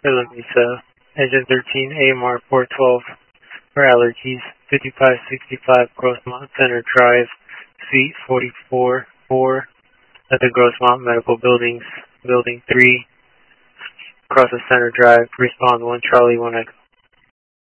Lisa, Engine 13, AMR 412 for allergies, 5565 Grossmont Center Drive, Suite 44-4 at the Grossmont Medical Buildings, Building 3, across the Center Drive. Respond 1 Charlie 1 Echo.